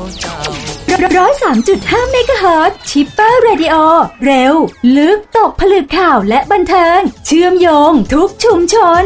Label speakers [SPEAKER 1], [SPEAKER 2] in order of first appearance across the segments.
[SPEAKER 1] 103.5 เมกะเฮิรตซ์ชิปเปอร์เรดิโอเร็วลึกตกผลึกข่าวและบันเทิงเชื่อมโยงทุกชุมชน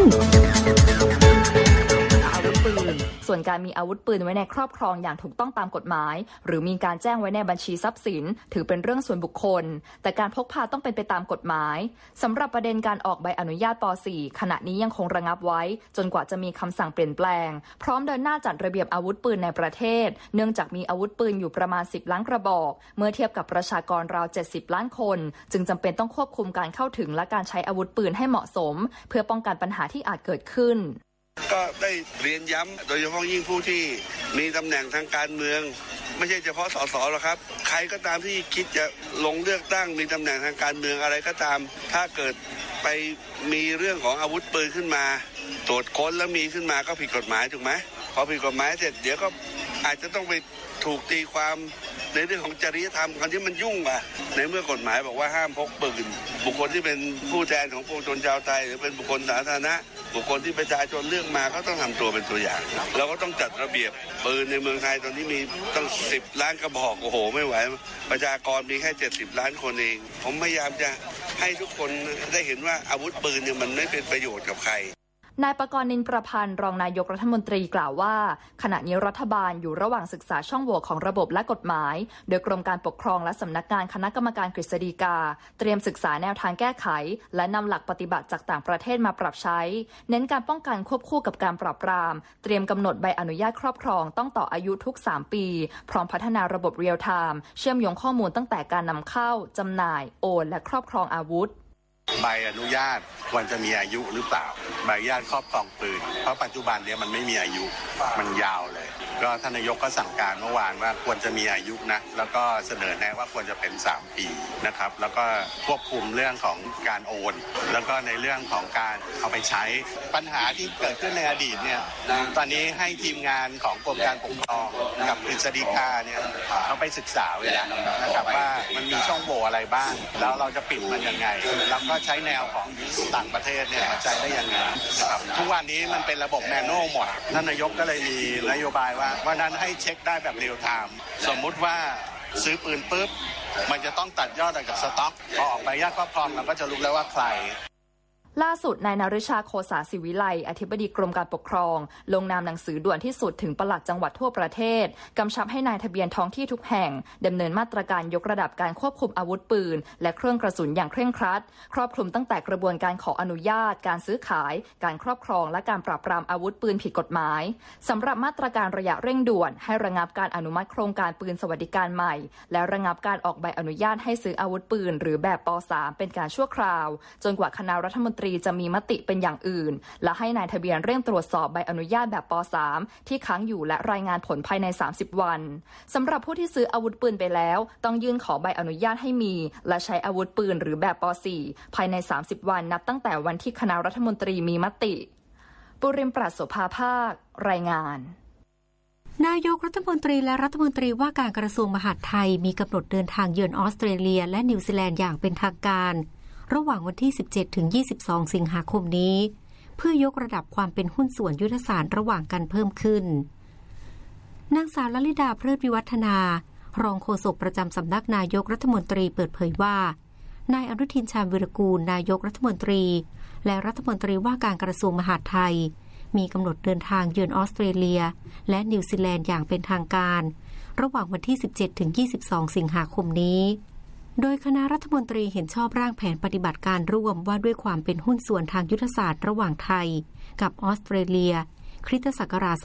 [SPEAKER 2] ส่วนการมีอาวุธปืนไว้ในครอบครองอย่างถูกต้องตามกฎหมายหรือมีการแจ้งไว้ในบัญชีทรัพย์สินถือเป็นเรื่องส่วนบุคคลแต่การพกพาต้องเป็นไปตามกฎหมายสำหรับประเด็นการออกใบอนุญาตป .4 ขณะนี้ยังคงระงับไว้จนกว่าจะมีคำสั่งเปลี่ยนแปลงพร้อมเดินหน้าจัดระเบียบอาวุธปืนในประเทศเนื่องจากมีอาวุธปืนอยู่ประมาณ10ล้านกระบอกเมื่อเทียบกับประชากรราว70ล้านคนจึงจำเป็นต้องควบคุมการเข้าถึงและการใช้อาวุธปืนให้เหมาะสมเพื่อป้องกันปัญหาที่อาจเกิดขึ้น
[SPEAKER 3] ก็ได้เรียนย้ำโดยเฉพาะยิ่งผู้ที่มีตำแหน่งทางการเมืองไม่ใช่เฉพาะสสหรอกครับใครก็ตามที่คิดจะลงเลือกตั้งมีตำแหน่งทางการเมืองอะไรก็ตามถ้าเกิดไปมีเรื่องของอาวุธปืนขึ้นมาตรวจค้นแล้วมีขึ้นมาก็ผิดกฎหมายถูกไหมพอผิดกฎหมายเสร็จเดี๋ยวก็อาจจะต้องไปถูกตีความในเรื่องของจริยธรรมคนที่มันยุ่งอ่ะในเมื่อกฎหมายบอกว่าห้ามพกปืนบุคคลที่เป็นผู้แทนของปวงชนชาวไทยหรือเป็นบุคคลสาธารณะบุคคลที่ประชาชนเลือกมาก็ต้องทำตัวเป็นตัวอย่างเราก็ต้องจัดระเบียบปืนในเมืองไทยตอนนี้มีตั้ง10ล้านกระบอกโอ้โหไม่ไหวประชากรมีแค่70ล้านคนเองผมพยายามจะให้ทุกคนได้เห็นว่าอาวุธปืนเนี่ยมันไม่เป็นประโยชน์กับใคร
[SPEAKER 2] นายปกรณ์ นินประพันธ์รองนายกรัฐมนตรีกล่าวว่าขณะนี้รัฐบาลอยู่ระหว่างศึกษาช่องโหว่ของระบบและกฎหมายโดยกรมการปกครองและสำนักงานคณะกรรมการกฤษฎีกาเตรียมศึกษาแนวทางแก้ไขและนำหลักปฏิบัติจากต่างประเทศมาปรับใช้เน้นการป้องกันควบคู่กับการปราบปรามเตรียมกำหนดใบอนุญาตครอบครองต้องต่ออายุทุก3ปีพร้อมพัฒนาระบบเรียลไทม์เชื่อมโยงข้อมูลตั้งแต่การนำเข้าจำหน่ายโอนและครอบครองอาวุธ
[SPEAKER 4] ใบอนุญาตควรจะมีอายุหรือเปล่าใบอนุญาตครอบครองปืนเพราะปัจจุบันนี้มันไม่มีอายุมันยาวเลยก็ท่านนายกก็สั่งการเมื่อวานว่าควรจะมีอายุนะแล้วก็เสนอแนะว่าควรจะเป็น3ปีนะครับแล้วก็ควบคุมเรื่องของการโอนแล้วก็ในเรื่องของการเอาไปใช้ปัญหาที่เกิดขึ้นในอดีตเนี่ยตอนนี้ให้ทีมงานของกรมการปกครองกับกฤษฎีกาเนี่ยเขาไปศึกษาไว้แล้วนะครับว่ามันมีช่องโหว่อะไรบ้างแล้วเราจะปิดมันยังไงแล้วก็ใช้แนวของต่างประเทศเนี่ยมาใช้ได้ยังไงนะครับทุกวันนี้มันเป็นระบบแมนนวลหมดท่านนายกก็เลยมีนโยบายว่าวันนั้นให้เช็คได้แบบเรียลไทม์สมมุติว่าซื้อปืนปุ๊บมันจะต้องตัดยอดออกจากสต็อกพอออกใบอนุญาตครอบครองเราก็จะรู้แล้วว่าใคร
[SPEAKER 2] ล่าสุดนายนฤชาโคสาศิวิไลอธิบดีกรมการปกครองลงนามหนังสือด่วนที่สุดถึงปลัดจังหวัดทั่วประเทศกำชับให้นายทะเบียนท้องที่ทุกแห่งดำเนินมาตรการยกระดับการควบคุมอาวุธปืนและเครื่องกระสุนอย่างเคร่งครัดครอบคลุมตั้งแต่กระบวนการขออนุญาตการซื้อขายการครอบครองและการปราบปรามอาวุธปืนผิดกฎหมายสำหรับมาตรการระยะเร่งด่วนให้ระงับการอนุมัติโครงการปืนสวัสดิการใหม่และระงับการออกใบอนุญาตให้ซื้ออาวุธปืนหรือแบบป .3 เป็นการชั่วคราวจนกว่าคณะรัฐมนตรีจะมีมติเป็นอย่างอื่นและให้นายทะเบียนเร่งตรวจสอบใบอนุญาตแบบป .3 ที่ค้างอยู่และรายงานผลภายใน30วันสำหรับผู้ที่ซื้ออาวุธปืนไปแล้วต้องยื่นขอใบอนุญาตให้มีและใช้อาวุธปืนหรือแบบป .4 ภายใน30วันนับตั้งแต่วันที่คณะรัฐมนตรีมีมติปุริมปราศโสภาภาครายงาน
[SPEAKER 5] นายกรัฐมนตรีและรัฐมนตรีว่าการกระทรวงมหาดไทยมีกำหนดเดินทางเยือนออสเตรเลียและนิวซีแลนด์อย่างเป็นทางการระหว่างวันที่ 17 ถึง 22 สิงหาคมนี้เพื่อยกระดับความเป็นหุ้นส่วนยุทธศาสตร์ระหว่างกันเพิ่มขึ้นนางสาวลลิดาเพลิดวิวัฒนารองโฆษกประจำสำนักนายกรัฐมนตรีเปิดเผยว่านายอนุทินชาญวิรากูลนายกรัฐมนตรีและรัฐมนตรีว่าการกระทรวงมหาดไทยมีกำหนดเดินทางเยือนออสเตรเลียและนิวซีแลนด์อย่างเป็นทางการระหว่างวันที่ 17 ถึง 22 สิงหาคมนี้โดยคณะรัฐมนตรีเห็นชอบร่างแผนปฏิบัติการร่วมว่าด้วยความเป็นหุ้นส่วนทางยุทธศาสตร์ระหว่างไทยกับออสเตรเลียคริสตศักราช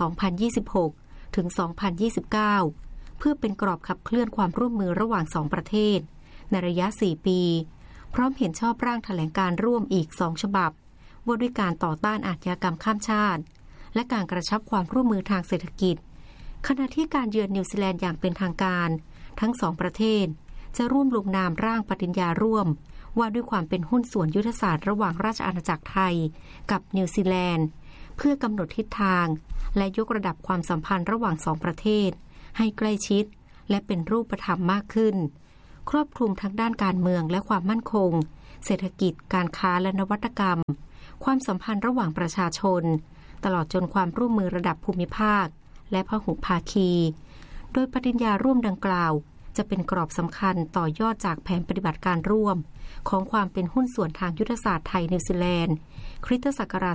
[SPEAKER 5] 2026 ถึง 2029 เพื่อเป็นกรอบขับเคลื่อนความร่วมมือระหว่าง2ประเทศในระยะ 4 ปีพร้อมเห็นชอบร่างแถลงการร่วมอีก 2 ฉบับว่าด้วยการต่อต้านอาชญากรรมข้ามชาติและการกระชับความร่วมมือทางเศรษฐกิจขณะที่การเยือนนิวซีแลนด์อย่างเป็นทางการทั้ง2ประเทศจะร่วมลงนามร่างปฏิญญาร่วมว่าด้วยความเป็นหุ้นส่วนยุทธศาสตร์ระหว่างราชอาณาจักรไทยกับนิวซีแลนด์เพื่อกำหนดทิศทางและยกระดับความสัมพันธ์ระหว่าง2ประเทศให้ใกล้ชิดและเป็นรูปธรรมมากขึ้นครอบคลุมทั้งด้านการเมืองและความมั่นคงเศรษฐกิจการค้าและนวัตกรรมความสัมพันธ์ระหว่างประชาชนตลอดจนความร่วมมือระดับภูมิภาคและพหุภาคีโดยปฏิญญาร่วมดังกล่าวจะเป็นกรอบสำคัญต่อยอดจากแผนปฏิบัติการร่วมของความเป็นหุ้นส่วนทางยุทธศาสตร์ไทยนิวซีแลนด์คริสตศักราช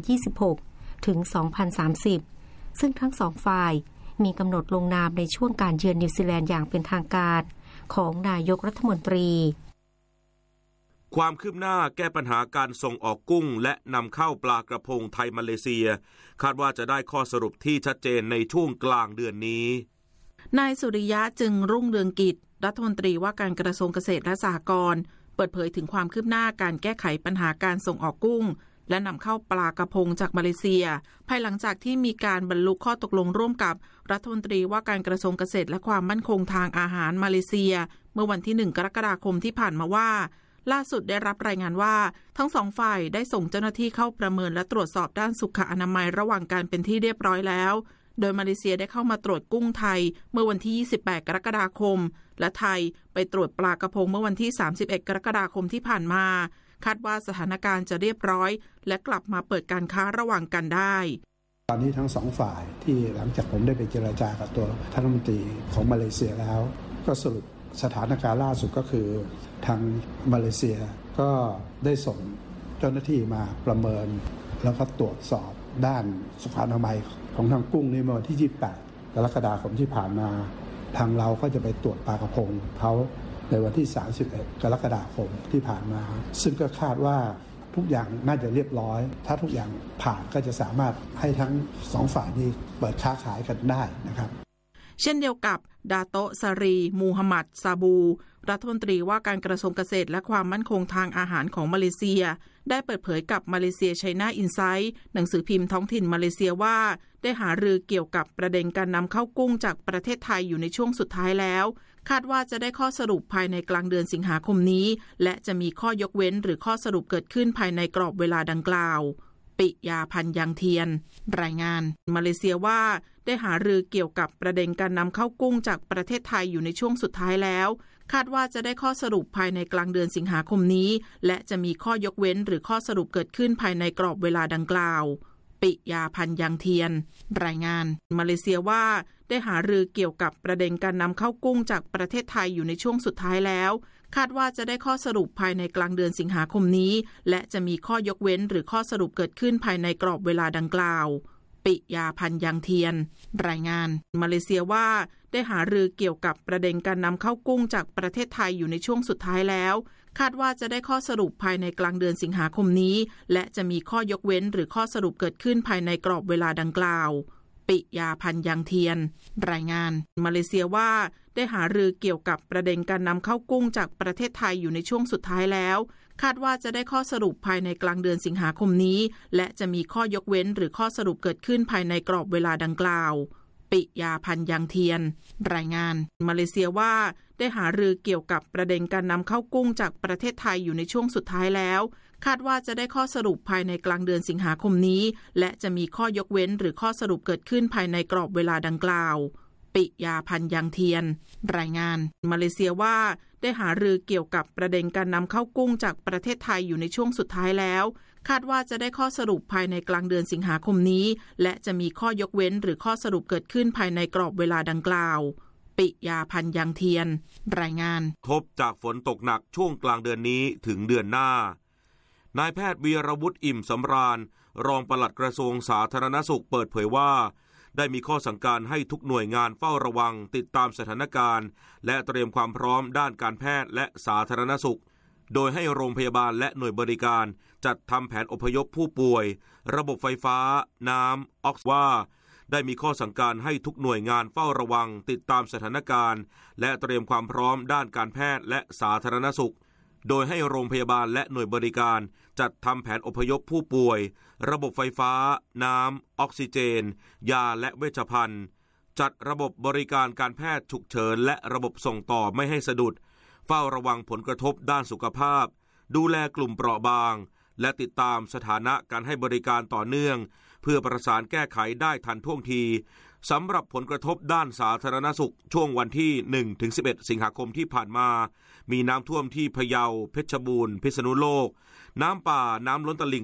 [SPEAKER 5] 2026 ถึง 2030 ซึ่งทั้งสองฝ่ายมีกำหนดลงนามในช่วงการเยือนนิวซีแลนด์อย่างเป็นทางการของนายกรัฐมนตรี
[SPEAKER 6] ความคืบหน้าแก้ปัญหาการส่งออกกุ้งและนำเข้าปลากระพงไทยมาเลเซียคาดว่าจะได้ข้อสรุปที่ชัดเจนในช่วงกลางเดือนนี้
[SPEAKER 7] นายสุริยะจึงรุ่งเรืองกิจรัฐมนตรีว่าการกระทรวงเกษตรและสหกรณ์เปิดเผยถึงความคืบหน้าการแก้ไขปัญหาการส่งออกกุ้งและนำเข้าปลากระพงจากมาเลเซียภายหลังจากที่มีการบรรลุข้อตกลงร่วมกับรัฐมนตรีว่าการกระทรวงเกษตรและความมั่นคงทางอาหารมาเลเซียเมื่อวันที่1กรกฎาคมที่ผ่านมาว่าล่าสุดได้รับรายงานว่าทั้งสองฝ่ายได้ส่งเจ้าหน้าที่เข้าประเมินและตรวจสอบด้านสุขอนามัยระหว่างการเป็นที่เรียบร้อยแล้วโดยมาเลเซียได้เข้ามาตรวจกุ้งไทยเมื่อวันที่28กรกฎาคมและไทยไปตรวจปลากระพงเมื่อวันที่31กรกฎาคมที่ผ่านมาคาดว่าสถานการณ์จะเรียบร้อยและกลับมาเปิดการค้าระหว่างกันได้
[SPEAKER 8] ตอนนี้ทั้งสองฝ่ายที่หลังจากผมได้ไปเจรจากับตัวท่านรัฐมนตรีของมาเลเซียแล้วก็สรุปสถานการณ์ล่าสุดก็คือทางมาเลเซียก็ได้ส่งเจ้าหน้าที่มาประเมินแล้วก็ตรวจสอบด้านสุขอนามัยของทางกุ้งในเมื่อวันที่28กรกฎาคมที่ผ่านมาทางเราก็จะไปตรวจปลากระพงเขาในวันที่31กรกฎาคมที่ผ่านมาซึ่งก็คาดว่าทุกอย่างน่าจะเรียบร้อยถ้าทุกอย่างผ่านก็จะสามารถให้ทั้งสองฝ่ายนี้เปิดค้าขายกันได้นะครับ
[SPEAKER 7] เช่นเดียวกับดาโตะซารีมูฮัมหมัดซาบูรัฐมนตรีว่าการกระทรวงเกษตรและความมั่นคงทางอาหารของมาเลเซียได้เปิดเผยกับมาเลเซียไชน่าอินไซต์หนังสือพิมพ์ท้องถิ่นมาเลเซียว่าได้หารือเกี่ยวกับประเด็นการนำเข้ากุ้งจากประเทศไทยอยู่ในช่วงสุดท้ายแล้วคาดว่าจะได้ข้อสรุปภายในกลางเดือนสิงหาคมนี้และจะมีข้อยกเว้นหรือข้อสรุปเกิดขึ้นภายในกรอบเวลาดังกล่าวปิยาพันธ์ยังเทียนรายงานมาเลเซียว่าได้หารือเกี่ยวกับประเด็นการนำเข้ากุ้งจากประเทศไทยอยู่ในช่วงสุดท้ายแล้วคาดว่าจะได้ข้อสรุปภายในกลางเดือนสิงหาคมนี้และจะมีข้อยกเว้นหรือข้อสรุปเกิดขึ้นภายในกรอบเวลาดังกล่าวปิยาพันธ์ยังเทียนรายงานมาเลเซียว่าได้หารือเกี่ยวกับประเด็นการนำเข้ากุ้งจากประเทศไทยอยู่ในช่วงสุดท้ายแล้วคาดว่าจะได้ข้อสรุปภายในกลางเดือนสิงหาคมนี้และจะมีข้อยกเว้นหรือข้อสรุปเกิดขึ้นภายในกรอบเวลาดังกล่าวปิยาพันธ์ยังเทียนรายงานมาเลเซียว่าได้หารือเกี่ยวกับประเด็นการนำเข้ากุ้งจากประเทศไทยอยู่ในช่วงสุดท้ายแล้วคาดว่าจะได้ข้อสรุปภายในกลางเดือนสิงหาคมนี้และจะมีข้อยกเว้นหรือข้อสรุปเกิดขึ้นภายในกรอบเวลาดังกล่าวปิยาพันธ์ยังเทียนรายงานมาเลเซียว่าได้หารือเกี่ยวกับประเด็นการนำเข้ากุ้งจากประเทศไทยอยู่ในช่วงสุดท้ายแล้วคาดว่าจะได้ข้อสรุปภายในกลางเดือนสิงหาคมนี้และจะมีข้อยกเว้นหรือข้อสรุปเกิดขึ้นภายในกรอบเวลาดังกล่าวปิยาพันธ์ยังเทียนรายงานมาเลเซียว่าได้หารือเกี่ยวกับประเด็นการนำเข้ากุ้งจากประเทศไทยอยู่ในช่วงสุดท้ายแล้วคาดว่าจะได้ข้อสรุปภายในกลางเดือนสิงหาคมนี้และจะมีข้อยกเว้นหรือข้อสรุปเกิดขึ้นภายในกรอบเวลาดังกล่าวปิยาพันธ์ยังเทียนรายงานมาเลเซียว่าได้หารือเกี่ยวกับประเด็นการนำเข้ากุ้งจากประเทศไทยอยู่ในช่วงสุดท้ายแล้วคาดว่าจะได้ข้อสรุปภายในกลางเดือนสิงหาคมนี้และจะมีข้อยกเว้นหรือข้อสรุปเกิดขึ้นภายในกรอบเวลาดังกล่าวปิยาพันธ์ยังเทียนรายงาน
[SPEAKER 6] ทบจากฝนตกหนักช่วงกลางเดือนนี้ถึงเดือนหน้านายแพทย์วีรวุฒิอิ่มสำราญรองปลัดกระทรวงสาธารณสุขเปิดเผยว่าได้มีข้อสั่งการให้ทุกหน่วยงานเฝ้าระวังติดตามสถานการณ์และเตรียมความพร้อมด้านการแพทย์และสาธารณสุขโดยให้โรงพยาบาลและหน่วยบริการจัดทำแผนอพยพผู้ป่วยระบบไฟฟ้าน้ำออกซิเจนว่าได้มีข้อสั่งการให้ทุกหน่วยงานเฝ้าระวังติดตามสถานการณ์และเตรียมความพร้อมด้านการแพทย์และสาธารณสุขโดยให้โรงพยาบาลและหน่วยบริการจัดทำแผนอพยพผู้ป่วยระบบไฟฟ้าน้ำออกซิเจนยาและเวชภัณฑ์จัดระบบบริการการแพทย์ฉุกเฉินและระบบส่งต่อไม่ให้สะดุดเฝ้าระวังผลกระทบด้านสุขภาพดูแลกลุ่มเปราะบางและติดตามสถานะการให้บริการต่อเนื่องเพื่อประสานแก้ไขได้ทันท่วงทีสำหรับผลกระทบด้านสาธารณสุขช่วงวันที่ 1-11 สิงหาคมที่ผ่านมามีน้ำท่วมที่พะเยาเพชรบูรณ์พิษณุโลกน้ำป่าน้ำล้นตลิ่ง